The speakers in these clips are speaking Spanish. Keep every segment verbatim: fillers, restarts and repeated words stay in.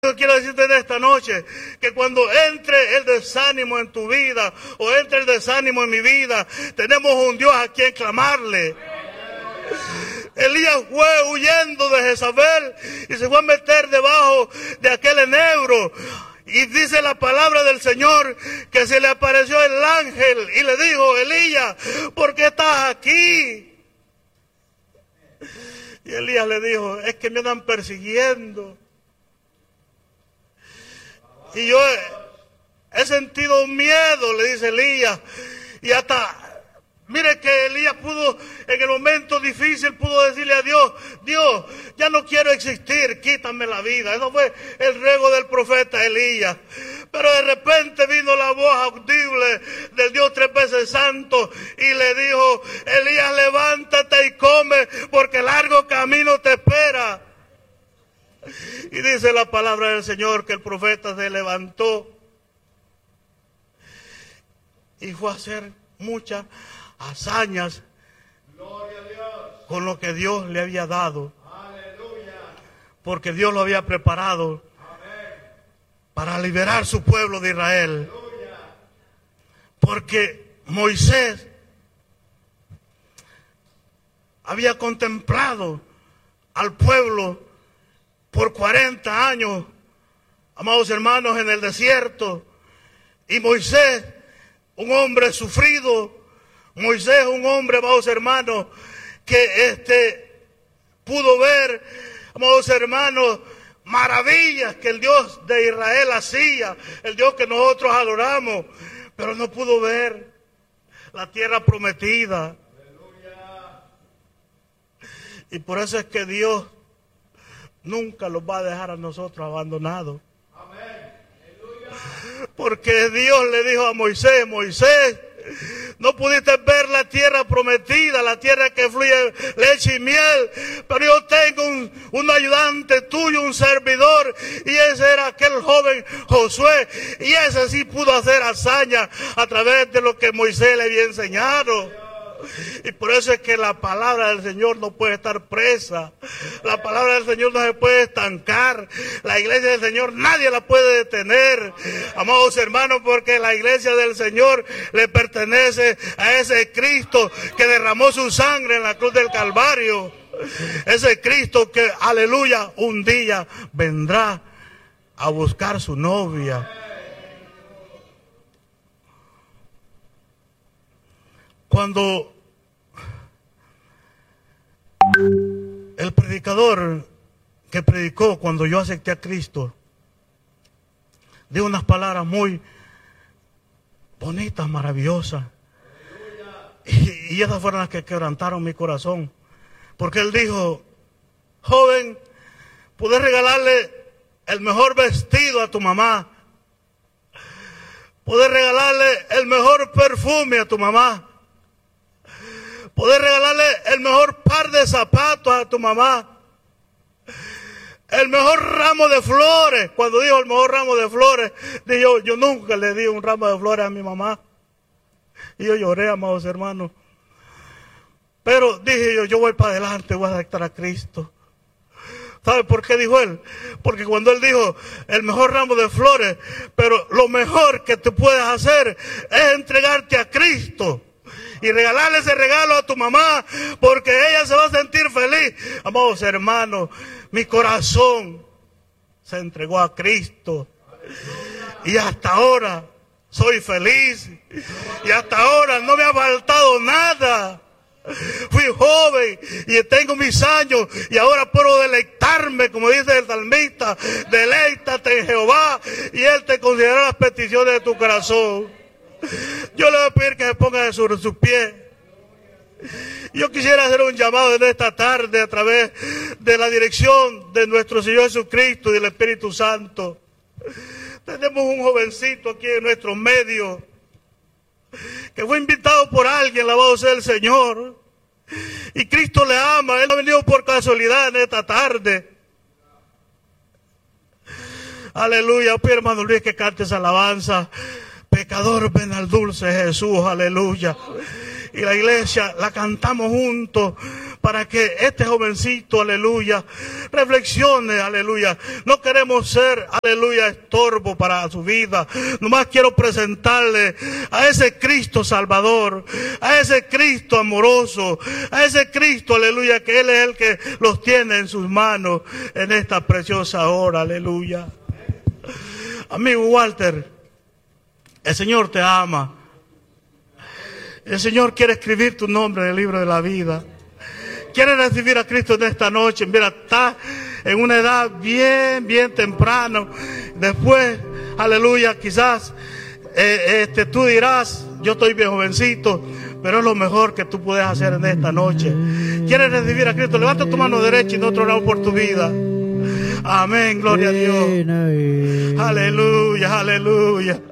Quiero decirte en esta noche que cuando entre el desánimo en tu vida o entre el desánimo en mi vida, tenemos un Dios a quien clamarle. Elías fue huyendo de Jezabel y se fue a meter debajo de aquel enebro. Y dice la palabra del Señor que se le apareció el ángel y le dijo: Elías, ¿por qué estás aquí? Y Elías le dijo: es que me andan persiguiendo. Y yo he, he sentido miedo, le dice Elías. Y hasta, mire que Elías pudo, en el momento difícil, pudo decirle a Dios: Dios, ya no quiero existir, quítame la vida. Eso fue el ruego del profeta Elías. Pero de repente vino la voz audible del Dios tres veces santo y le dijo: Elías, levántate y come, porque largo camino te espera. Y dice la palabra del Señor que el profeta se levantó y fue a hacer muchas hazañas con lo que Dios le había dado. Porque Dios lo había preparado para liberar su pueblo de Israel. Porque Moisés había contemplado al pueblo por cuarenta años, amados hermanos, en el desierto. Y Moisés, un hombre sufrido, Moisés, un hombre, amados hermanos, que este pudo ver, amados hermanos, maravillas que el Dios de Israel hacía, el Dios que nosotros adoramos, pero no pudo ver la tierra prometida. Y por eso es que Dios nunca los va a dejar a nosotros abandonados. Porque Dios le dijo a Moisés: Moisés, no pudiste ver la tierra prometida, la tierra que fluye leche y miel, pero yo tengo un, un ayudante tuyo, un servidor, y ese era aquel joven Josué, y ese sí pudo hacer hazaña a través de lo que Moisés le había enseñado. Y por eso es que la palabra del Señor no puede estar presa. La palabra del Señor no se puede estancar. La iglesia del Señor nadie la puede detener, amados hermanos, porque la iglesia del Señor le pertenece a ese Cristo que derramó su sangre en la cruz del Calvario. Ese Cristo que, aleluya, un día vendrá a buscar su novia. Cuando el predicador que predicó cuando yo acepté a Cristo dio unas palabras muy bonitas, maravillosas, y, y esas fueron las que quebrantaron mi corazón, porque él dijo: joven, puedes regalarle el mejor vestido a tu mamá, puedes regalarle el mejor perfume a tu mamá, poder regalarle el mejor par de zapatos a tu mamá, el mejor ramo de flores. Cuando dijo el mejor ramo de flores, dije yo, yo nunca le di un ramo de flores a mi mamá. Y yo lloré, amados hermanos. Pero dije yo, yo voy para adelante, voy a aceptar a Cristo. ¿Sabe por qué dijo él? Porque cuando él dijo el mejor ramo de flores, pero lo mejor que tú puedes hacer es entregarte a Cristo y regalarle ese regalo a tu mamá, porque ella se va a sentir feliz. Amados hermanos, mi corazón se entregó a Cristo. Y hasta ahora soy feliz. Y hasta ahora no me ha faltado nada. Fui joven y tengo mis años y ahora puedo deleitarme, como dice el salmista: deleítate en Jehová y Él te concederá las peticiones de tu corazón. Yo le voy a pedir que se ponga sobre sus pies. Yo quisiera hacer un llamado en esta tarde a través de la dirección de nuestro Señor Jesucristo y del Espíritu Santo. Tenemos un jovencito aquí en nuestro medio que fue invitado por alguien, alabado sea el Señor. Y Cristo le ama. Él no ha venido por casualidad en esta tarde. Aleluya. Pido, hermano Luis, que cante esa alabanza. Pecador, ven al dulce Jesús, aleluya. Y la iglesia la cantamos juntos para para que este jovencito, aleluya, reflexione, aleluya. No queremos ser, aleluya, estorbo para su vida. Nomás quiero presentarle a ese Cristo Salvador, a ese Cristo amoroso, a ese Cristo, aleluya, que Él es el que los tiene en sus manos en esta preciosa hora, aleluya. Amigo Walter, el Señor te ama. El Señor quiere escribir tu nombre en el libro de la vida. Quiere recibir a Cristo en esta noche. Mira, está en una edad bien, bien temprano. Después, aleluya, quizás eh, este, tú dirás, yo estoy bien jovencito, pero es lo mejor que tú puedes hacer en esta noche. ¿Quieres recibir a Cristo? Levanta tu mano derecha y nosotros oramos por tu vida. Amén, gloria a Dios. Aleluya, aleluya.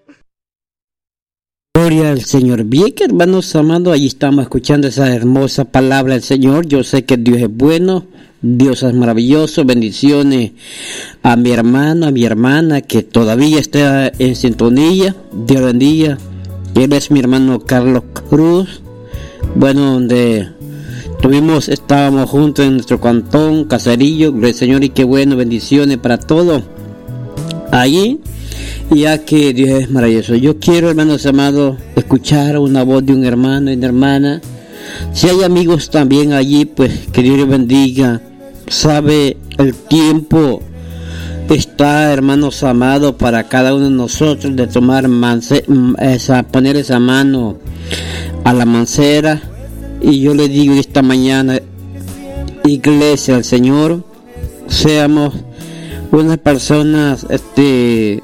Gloria al Señor. Bien, que hermanos amados, ahí estamos escuchando esa hermosa palabra del Señor. Yo sé que Dios es bueno, Dios es maravilloso. Bendiciones a mi hermano, a mi hermana que todavía está en sintonía. Dios bendiga. Él es mi hermano Carlos Cruz. Bueno, donde tuvimos, estábamos juntos en nuestro cantón, caserillo. Gloria al Señor y qué bueno, bendiciones para todos allí. Ya que Dios es maravilloso. Yo quiero, hermanos amados, escuchar una voz de un hermano y una hermana. Si hay amigos también allí, pues que Dios les bendiga. Sabe, el tiempo está, hermanos amados, para cada uno de nosotros de tomar manse, esa, poner esa mano a la mancera. Y yo le digo esta mañana, iglesia del Señor, seamos unas personas, este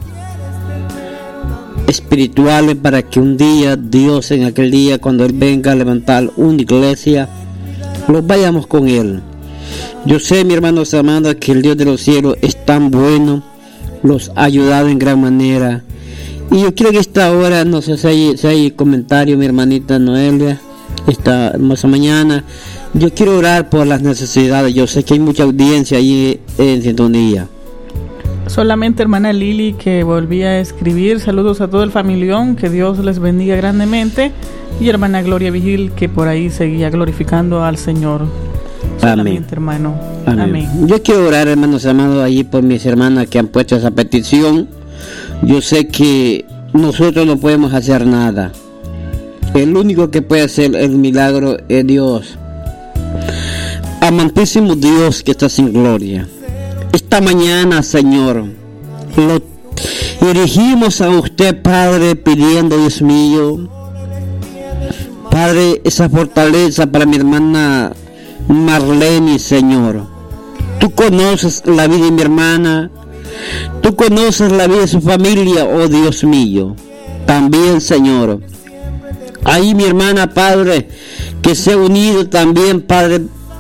espirituales, para que un día Dios, en aquel día cuando Él venga a levantar una iglesia, los vayamos con Él. Yo sé, mi hermano amados, que el Dios de los cielos es tan bueno, los ha ayudado en gran manera. Y yo quiero que esta hora, no sé si hay, si hay comentario, mi hermanita Noelia, esta hermosa mañana, yo quiero orar por las necesidades. Yo sé que hay mucha audiencia ahí en sintonía. Solamente hermana Lili, que volvía a escribir, saludos a todo el familión, que Dios les bendiga grandemente, y hermana Gloria Vigil, que por ahí seguía glorificando al Señor. Solamente, amén, hermano. Amén. Amén. Yo quiero orar, hermanos amados, allí por mis hermanas que han puesto esa petición. Yo sé que nosotros no podemos hacer nada. El único que puede hacer el milagro es Dios. Amantísimo Dios que está sin gloria, esta mañana, Señor, lo dirigimos a usted, Padre, pidiendo, Dios mío, Padre, esa fortaleza para mi hermana Marlene, Señor. Tú conoces la vida de mi hermana, tú conoces la vida de su familia, oh Dios mío. También, Señor, ahí mi hermana, Padre, que se ha unido también, Padre,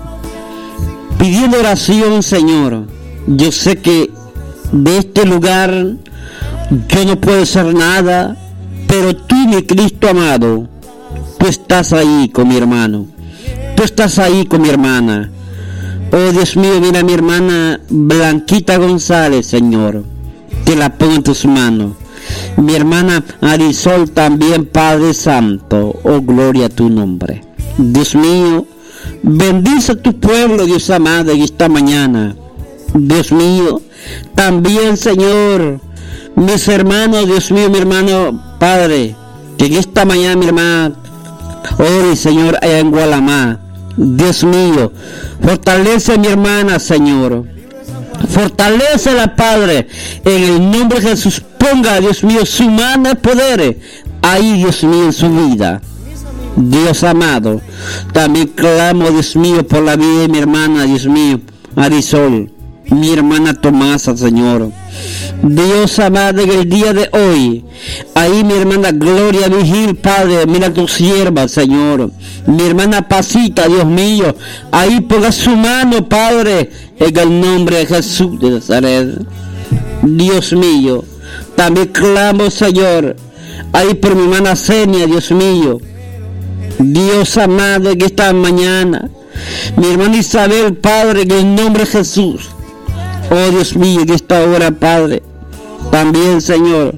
pidiendo oración, Señor. Yo sé que de este lugar yo no puedo hacer nada, pero tú, mi Cristo amado, tú estás ahí con mi hermano, tú estás ahí con mi hermana. Oh Dios mío, mira a mi hermana Blanquita González, Señor, que la pongo en tus manos. Mi hermana Marisol también, Padre Santo, oh gloria a tu nombre. Dios mío, bendice a tu pueblo, Dios amado, en esta mañana. Dios mío, también, Señor, mis hermanos, Dios mío, mi hermano, Padre, que en esta mañana mi hermana ore, Señor, allá en Gualamá. Dios mío, fortalece a mi hermana, Señor, fortalécela, Padre, en el nombre de Jesús. Ponga, Dios mío, su mano de poder ahí, Dios mío, en su vida. Dios amado, también clamo, Dios mío, por la vida de mi hermana, Dios mío, Marisol, mi hermana Tomasa, Señor. Dios amado, en el día de hoy, ahí mi hermana Gloria Vigil, Padre, mira tu sierva, Señor. Mi hermana Pasita, Dios mío, ahí ponga su mano, Padre, en el nombre de Jesús de Nazaret. Dios mío, también clamo, Señor, ahí por mi hermana Senia, Dios mío. Dios amado, en esta mañana, mi hermana Isabel, Padre, en el nombre de Jesús. Oh Dios mío, en esta hora, Padre, también, Señor,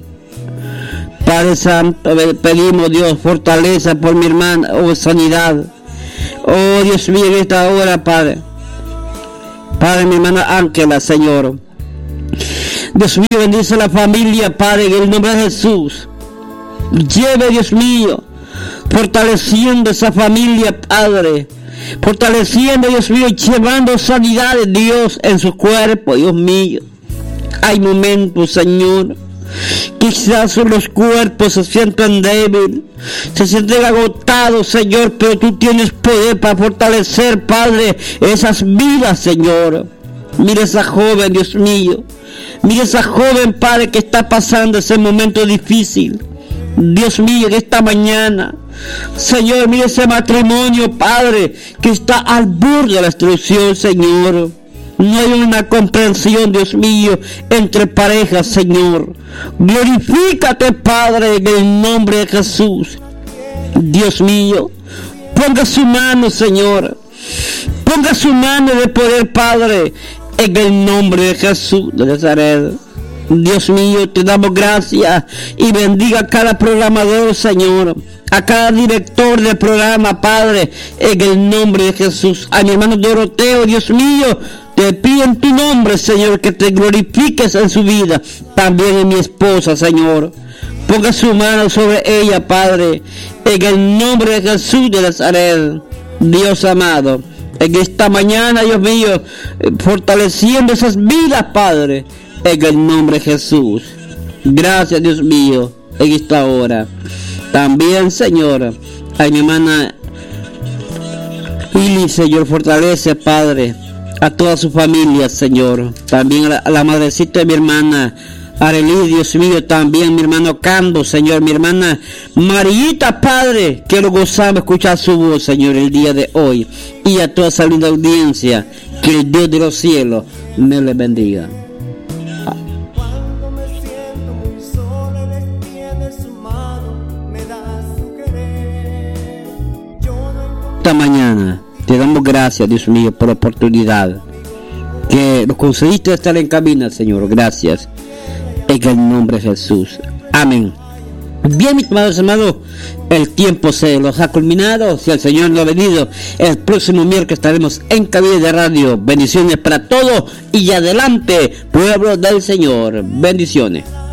Padre Santo, pedimos, Dios, fortaleza por mi hermana, oh sanidad, Oh Dios mío, en esta hora, Padre. Padre, mi hermana Ángela, Señor. Dios mío, bendice a la familia, Padre, en el nombre de Jesús. Lleve, Dios mío, fortaleciendo esa familia, Padre. Fortaleciendo, Dios mío, y llevando sanidad de Dios en su cuerpo, Dios mío. Hay momentos, Señor, quizás los cuerpos se sienten débiles, se sienten agotados, Señor, pero tú tienes poder para fortalecer, Padre, esas vidas, Señor. Mira esa joven, Dios mío. Mira esa joven, Padre, que está pasando ese momento difícil. Dios mío, en esta mañana, Señor, mira ese matrimonio, Padre, que está al borde de la destrucción, Señor. No hay una comprensión, Dios mío, entre parejas, Señor. Glorifícate, Padre, en el nombre de Jesús. Dios mío, ponga su mano, Señor. Ponga su mano de poder, Padre, en el nombre de Jesús de Nazaret. Dios mío, te damos gracias y bendiga a cada programador, Señor, a cada director del programa, Padre, en el nombre de Jesús. A mi hermano Doroteo, Dios mío, te pido en tu nombre, Señor, que te glorifiques en su vida. También en mi esposa, Señor. Ponga su mano sobre ella, Padre, en el nombre de Jesús de Nazaret. Dios amado, en esta mañana, Dios mío, fortaleciendo esas vidas, Padre, en el nombre de Jesús. Gracias, Dios mío, en esta hora. También, Señor, a mi hermana Lili, Señor, fortalece, Padre, a toda su familia, Señor. También a la, a la madrecita de mi hermana Arely, Dios mío. También mi hermano Cambo, Señor. Mi hermana Marita, Padre, quiero gozarme escuchar su voz, Señor, el día de hoy. Y a toda esa linda audiencia, que el Dios de los cielos me les bendiga. Esta mañana te damos gracias, Dios mío, por la oportunidad que nos concediste de estar en cabina, Señor. Gracias, en el nombre de Jesús. Amén. Bien, mis amados hermanos, el tiempo se los ha culminado. Si el Señor nos ha venido, el próximo miércoles estaremos en cabina de radio. Bendiciones para todos y adelante, pueblo del Señor. Bendiciones.